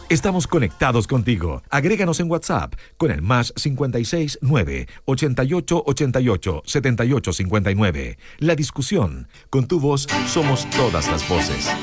Estamos conectados contigo. Agréganos en WhatsApp con el +56 9 88 88 78 59. La discusión. Con tu voz somos todas las voces.